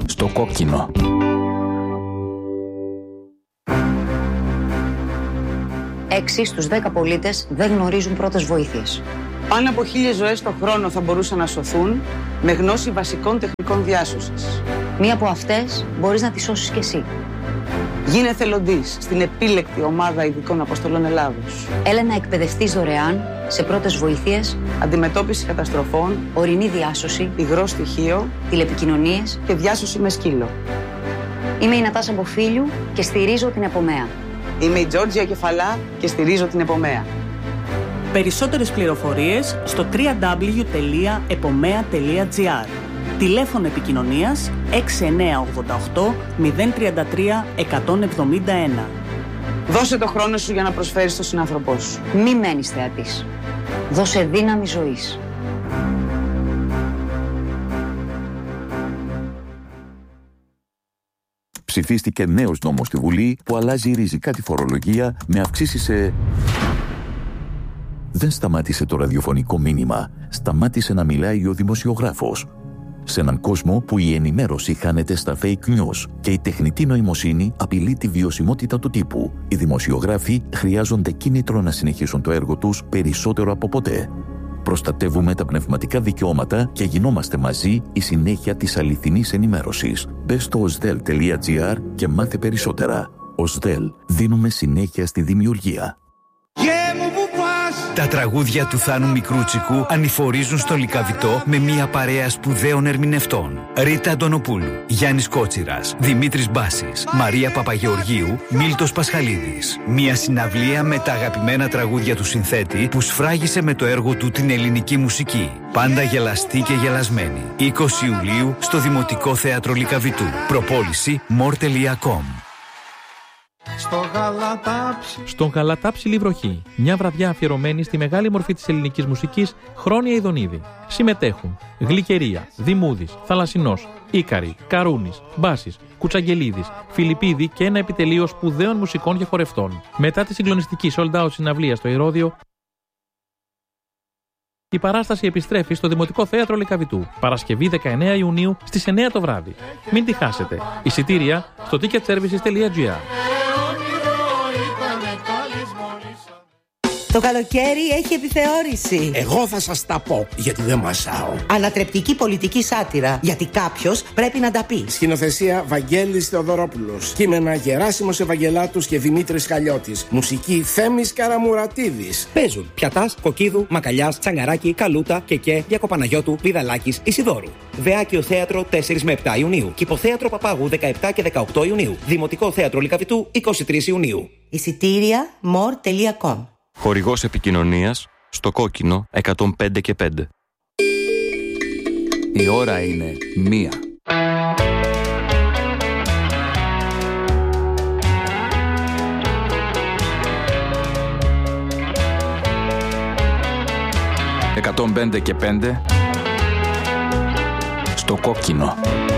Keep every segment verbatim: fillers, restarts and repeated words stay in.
Στο κόκκινο. Έξι στους δέκα πολίτες δεν γνωρίζουν πρώτες βοήθειες. Πάνω από χίλιες ζωές το χρόνο θα μπορούσαν να σωθούν με γνώση βασικών τεχνικών διάσωσης. Μία από αυτές μπορείς να τη σώσεις κι εσύ. Γίνε εθελοντής στην επίλεκτη ομάδα ειδικών αποστολών Ελλάδος. Έλα να εκπαιδευτείς δωρεάν σε πρώτες βοήθειες, αντιμετώπιση καταστροφών, ορεινή διάσωση, υγρό στοιχείο, τηλεπικοινωνίες και διάσωση με σκύλο. Είμαι η Νατάσα Μποφίλιου και στηρίζω την Επομέα. Είμαι η Τζόρτζια Κεφαλά και στηρίζω την Επομέα. Περισσότερες πληροφορίες στο double-u double-u double-u τελεία επομέα τελεία τζι άρ. Τηλέφωνο επικοινωνίας έξι εννιά οκτώ οκτώ μηδέν τρία τρία εκατόν εβδομήντα ένα. Δώσε το χρόνο σου για να προσφέρεις στον συνάνθρωπό σου. Μη μένεις θεατής. Δώσε δύναμη ζωής. Ψηφίστηκε νέος νόμος στη Βουλή που αλλάζει ριζικά τη φορολογία με αυξήσεις σε... Δεν σταμάτησε το ραδιοφωνικό μήνυμα. Σταμάτησε να μιλάει ο δημοσιογράφος. Σε έναν κόσμο που η ενημέρωση χάνεται στα fake news και η τεχνητή νοημοσύνη απειλεί τη βιωσιμότητα του τύπου, οι δημοσιογράφοι χρειάζονται κίνητρο να συνεχίσουν το έργο τους περισσότερο από ποτέ. Προστατεύουμε τα πνευματικά δικαιώματα και γινόμαστε μαζί η συνέχεια της αληθινής ενημέρωσης. Μπες στο οσδέλ τελεία τζι άρ και μάθε περισσότερα. οσδέλ, δίνουμε συνέχεια στη δημιουργία. Τα τραγούδια του Θάνου Μικρούτσικου ανηφορίζουν στο Λυκαβητό με μια παρέα σπουδαίων ερμηνευτών. Ρίτα Αντωνοπούλου, Γιάννης Κότσιρας, Δημήτρης Μπάσης, Μαρία Παπαγεωργίου, Μίλτος Πασχαλίδης. Μια συναυλία με τα αγαπημένα τραγούδια του συνθέτη που σφράγισε με το έργο του την ελληνική μουσική. Πάντα γελαστή και γελασμένη. είκοσι Ιουλίου στο Δημοτικό Θέατρο Λυκαβητού. Προπόληση μορ τελεία κομ. Στον Γαλατάψιλη βροχή, μια βραδιά αφιερωμένη στη μεγάλη μορφή της ελληνικής μουσικής, Χρόνια Ιδονίδη. Συμμετέχουν Γλυκερία, Δημούδης, Θαλασσινός, Ίκαρη, Καρούνης, Μπάσης, Κουτσαγγελίδης, Φιλιππίδη και ένα επιτελείο σπουδαίων μουσικών και χορευτών. Μετά τη συγκλονιστική sold out συναυλία στο Ηρώδειο, η παράσταση επιστρέφει στο Δημοτικό Θέατρο Λυκαβητού, Παρασκευή δεκαεννέα Ιουνίου στις εννέα το βράδυ. Μην τη χάσετε. Εισιτήρια στο ticket services τελεία τζι άρ. Το καλοκαίρι έχει επιθεώρηση. Εγώ θα σας τα πω, γιατί δεν μασάω. Ανατρεπτική πολιτική σάτυρα, γιατί κάποιος πρέπει να τα πει. Σκηνοθεσία Βαγγέλης Θεοδωρόπουλος. Κείμενα Γεράσιμος Ευαγγελάτους και Δημήτρης Χαλιώτης. Μουσική Θέμης Καραμουρατίδης. Παίζουν Πιατάς, Κοκκίδου, Μακαλιάς, Τσαγκαράκη, Καλούτα, Κεκέ, Διακοπαναγιώτου, Βιδαλάκης, Ισιδόρου. Βεάκιο Θέατρο τέσσερα με επτά Ιουνίου. Κυποθέατρο Παπάγου δεκαεπτά και δεκαοκτώ Ιουνίου. Δημοτικό Θέατρο Λυκαβητού είκοσι τρεις Ιουνίου. Εισιτήρια μορ τελεία κομ. Χορηγός επικοινωνίας στο κόκκινο εκατόν πέντε και πέντε. Η ώρα είναι μία. εκατόν πέντε και πέντε στο κόκκινο.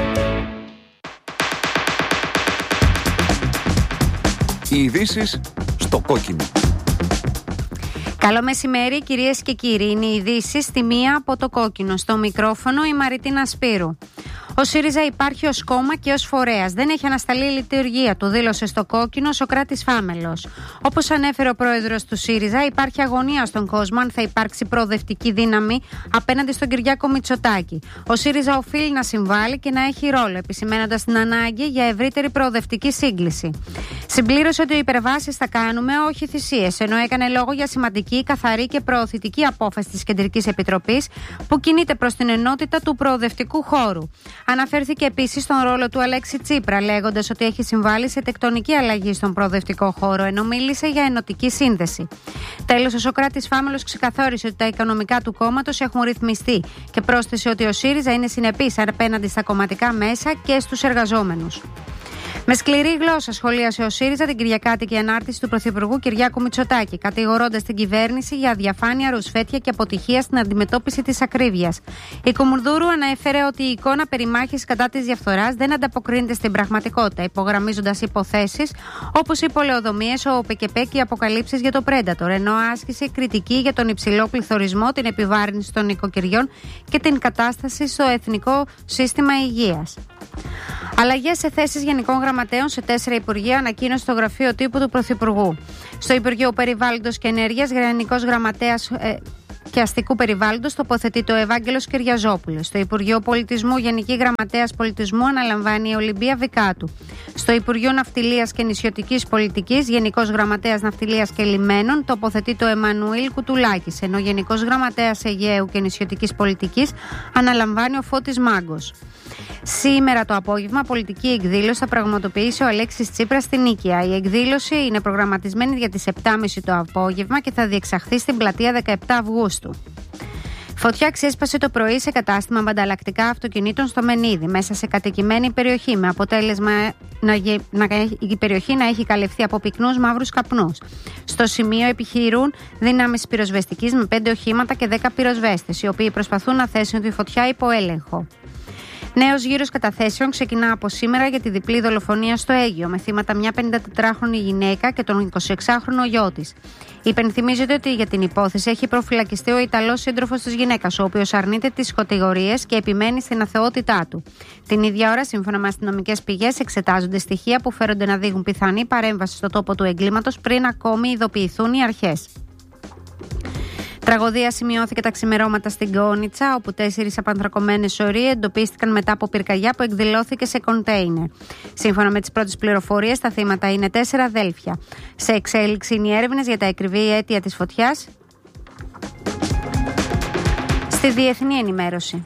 Οι ειδήσεις στο κόκκινο. Καλό μεσημέρι κυρίες και κύριοι, είναι οι ειδήσεις στη μία από το κόκκινο. Στο μικρόφωνο η Μαριτίνα Σπύρου. Ο ΣΥΡΙΖΑ υπάρχει ως κόμμα και ως φορέας. Δεν έχει ανασταλεί η λειτουργία του, δήλωσε στο κόκκινο Σωκράτης Φάμελος. Όπως ανέφερε ο πρόεδρος του ΣΥΡΙΖΑ, υπάρχει αγωνία στον κόσμο αν θα υπάρξει προοδευτική δύναμη απέναντι στον Κυριάκο Μητσοτάκη. Ο ΣΥΡΙΖΑ οφείλει να συμβάλλει και να έχει ρόλο, επισημαίνοντας την ανάγκη για ευρύτερη προοδευτική σύγκληση. Συμπλήρωσε ότι οι υπερβάσεις θα κάνουμε, όχι θυσίες, ενώ έκανε λόγο για σημαντική, καθαρή και προωθητική απόφαση της Κεντρικής Επιτροπής που κινείται προς την ενότητα του προοδευτικού χώρου. Αναφέρθηκε επίσης στον ρόλο του Αλέξη Τσίπρα, λέγοντας ότι έχει συμβάλει σε τεκτονική αλλαγή στον προοδευτικό χώρο, ενώ μίλησε για ενωτική σύνδεση. Τέλος, ο Σωκράτης Φάμελος ξεκαθάρισε ότι τα οικονομικά του κόμματος έχουν ρυθμιστεί και πρόσθεσε ότι ο ΣΥΡΙΖΑ είναι συνεπής απέναντι στα κομματικά μέσα και στους εργαζόμενους. Με σκληρή γλώσσα σχολίασε ο ΣΥΡΙΖΑ την κυριακάτικη ανάρτηση του Πρωθυπουργού Κυριάκου Μητσοτάκη, κατηγορώντας την κυβέρνηση για αδιαφάνεια, ρουσφέτεια και αποτυχία στην αντιμετώπιση της ακρίβειας. Η Κουμουνδούρου ανέφερε ότι η εικόνα περιμάχης κατά της διαφθοράς δεν ανταποκρίνεται στην πραγματικότητα, υπογραμμίζοντας υποθέσεις όπως οι πολεοδομίες, ο ΟΠΕΚΕΠΕ και οι αποκαλύψεις για το Πρέντατορ, ενώ άσκησε κριτική για τον υψηλό πληθωρισμό, την επιβάρυνση των νοικοκυριών και την κατάσταση στο εθνικό σύστημα υγείας. Αλλαγές σε θέσεις γενικών γραμματέων σε τέσσερα υπουργεία, ανακοίνωσε το γραφείο τύπου του Πρωθυπουργού. Στο Υπουργείο Περιβάλλοντος και Ενέργειας, Γενικός Γραμματέας ε, και Αστικού Περιβάλλοντος τοποθετείται ο Ευάγγελος Κυριαζόπουλος. Στο Υπουργείο Πολιτισμού, Γενική Γραμματέας Πολιτισμού αναλαμβάνει η Ολυμπία Βικάτου. Στο Υπουργείο Ναυτιλίας και Νησιωτικής Πολιτικής, Γενικός Γραμματέας Ναυτιλίας και Λιμένων τοποθετείται ο Εμμανουήλ Κουτουλάκης, ενώ Γενικός Γραμματέας Αιγαίου και Νησιωτικής Πολιτικής αναλαμβάνει ο Φώτης Μάγκος. Σήμερα το απόγευμα πολιτική εκδήλωση θα πραγματοποιήσει ο Αλέξης Τσίπρας στην Νίκαια. Η εκδήλωση είναι προγραμματισμένη για τις επτά και μισή το απόγευμα και θα διεξαχθεί στην πλατεία δεκαεπτά Αυγούστου. Φωτιά ξέσπασε το πρωί σε κατάστημα με ανταλλακτικά αυτοκινήτων στο Μενίδη, μέσα σε κατοικημένη περιοχή, με αποτέλεσμα να, να, η περιοχή να έχει καλυφθεί από πυκνούς μαύρους καπνούς. Στο σημείο επιχειρούν δυνάμεις πυροσβεστικής με πέντε οχήματα και δέκα πυροσβέστες, οι οποίοι προσπαθούν να θέσουν τη φωτιά υπό έλεγχο. Νέος γύρος καταθέσεων ξεκινά από σήμερα για τη διπλή δολοφονία στο Αίγυο, με θύματα μια πενηντατετράχρονη γυναίκα και τον εικοσιεξάχρονο γιο της. Υπενθυμίζεται ότι για την υπόθεση έχει προφυλακιστεί ο Ιταλός σύντροφος της γυναίκας, ο οποίος αρνείται τις κατηγορίες και επιμένει στην αθεότητά του. Την ίδια ώρα, σύμφωνα με αστυνομικές πηγές, εξετάζονται στοιχεία που φέρονται να δείχνουν πιθανή παρέμβαση στο τόπο του εγκλήματος πριν ακόμη ειδοποιηθούν οι αρχές. Τραγωδία σημειώθηκε τα ξημερώματα στην Κόνιτσα, όπου τέσσερις απανθρακωμένες σωροί εντοπίστηκαν μετά από πυρκαγιά που εκδηλώθηκε σε κοντέινερ. Σύμφωνα με τις πρώτες πληροφορίες, τα θύματα είναι τέσσερα αδέλφια. Σε εξέλιξη είναι οι έρευνες για τα ακριβή αίτια της φωτιάς. Στη διεθνή ενημέρωση.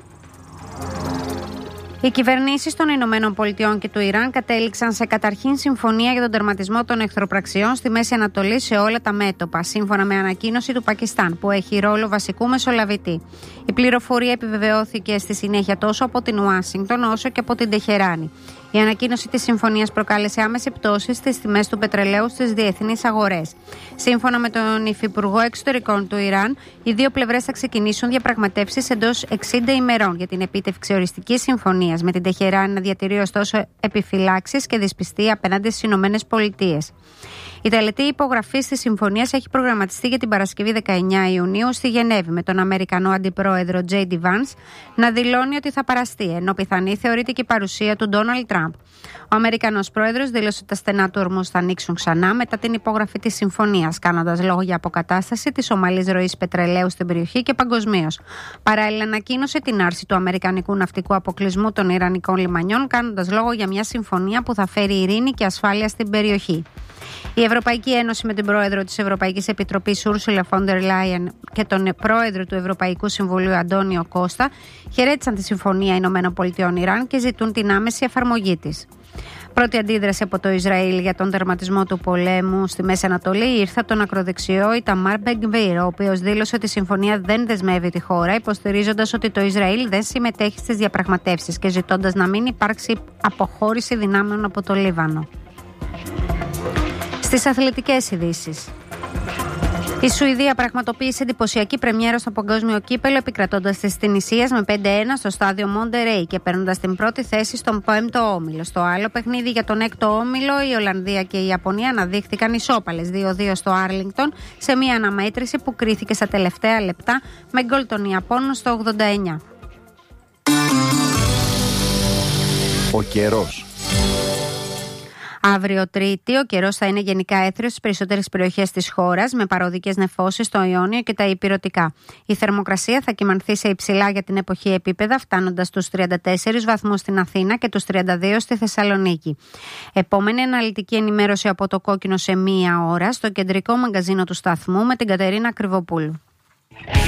Οι κυβερνήσεις των Ηνωμένων Πολιτειών και του Ιράν κατέληξαν σε καταρχήν συμφωνία για τον τερματισμό των εχθροπραξιών στη Μέση Ανατολή σε όλα τα μέτωπα, σύμφωνα με ανακοίνωση του Πακιστάν, που έχει ρόλο βασικού μεσολαβητή. Η πληροφορία επιβεβαιώθηκε στη συνέχεια τόσο από την Ουάσιγκτον όσο και από την Τεχεράνη. Η ανακοίνωση της συμφωνίας προκάλεσε άμεση πτώση στις τιμές του πετρελαίου στις διεθνείς αγορές. Σύμφωνα με τον Υφυπουργό Εξωτερικών του Ιράν, οι δύο πλευρές θα ξεκινήσουν διαπραγματεύσεις εντός εξήντα ημερών για την επίτευξη οριστικής συμφωνίας, με την Τεχεράνη να διατηρεί ωστόσο επιφυλάξεις και δυσπιστία απέναντι στις Ηνωμένες Πολιτείες. Η τελετή υπογραφής της συμφωνίας έχει προγραμματιστεί για την Παρασκευή δεκαεννέα Ιουνίου στη Γενέβη, με τον Αμερικανό Αντιπρόεδρο τζέι ντι Vance να δηλώνει ότι θα παραστεί, ενώ πιθανή θεωρείται και η παρουσία του Ντόναλντ Τραμπ. Ο Αμερικανός Πρόεδρος δήλωσε ότι τα στενά του ορμούς θα ανοίξουν ξανά μετά την υπογραφή της συμφωνίας, κάνοντας λόγο για αποκατάσταση της ομαλής ροής πετρελαίου στην περιοχή και παγκοσμίως. Παράλληλα, ανακοίνωσε την άρση του αμερικανικού ναυτικού αποκλεισμού των ιρανικών λιμανιών, κάνοντας λόγο για μια συμφωνία που θα φέρει ειρήνη και ασφάλεια στην περιοχή. Η Ευρωπαϊκή Ένωση, με την πρόεδρο της Ευρωπαϊκής Επιτροπής Ursula von der Leyen και τον πρόεδρο του Ευρωπαϊκού Συμβουλίου Αντώνιο Κώστα, χαιρέτησαν τη Συμφωνία Ηνωμένων Πολιτειών Ιράν και ζητούν την άμεση εφαρμογή της. Πρώτη αντίδραση από το Ισραήλ για τον τερματισμό του πολέμου στη Μέση Ανατολή ήρθε από τον ακροδεξιό Ιταμάρ Μπεν-Γκβίρ, ο οποίος δήλωσε ότι η συμφωνία δεν δεσμεύει τη χώρα, υποστηρίζοντας ότι το Ισραήλ δεν συμμετέχει στις διαπραγματεύσεις και ζητώντας να μην υπάρξει αποχώρηση δυνάμεων από το Λίβανο. Στις αθλητικές ειδήσεις. Η Σουηδία πραγματοποίησε εντυπωσιακή πρεμιέρα στο παγκόσμιο κύπελο, επικρατώντας της Τινησίας με πέντε ένα στο στάδιο Μοντερέι και παίρνοντας την πρώτη θέση στον πέμπτο όμιλο. Στο άλλο παιχνίδι για τον έκτο όμιλο, η Ολλανδία και η Ιαπωνία αναδείχθηκαν ισόπαλες δύο δύο στο Άρλινγκτον, σε μια αναμέτρηση που κρίθηκε στα τελευταία λεπτά με γκολ των Ιαπώνων στο ογδόντα εννέα. Ο καιρός. Αύριο Τρίτη, ο καιρός θα είναι γενικά έθριος στις περισσότερες περιοχές της χώρας, με παροδικές νεφώσεις στο Ιόνιο και τα Ηπειρωτικά. Η θερμοκρασία θα κυμανθεί σε υψηλά για την εποχή επίπεδα, φτάνοντας στους τριάντα τέσσερις βαθμούς στην Αθήνα και τους τριάντα δύο στη Θεσσαλονίκη. Επόμενη αναλυτική ενημέρωση από το Κόκκινο σε μία ώρα στο κεντρικό μαγκαζίνο του σταθμού με την Κατερίνα Κρυβοπούλου.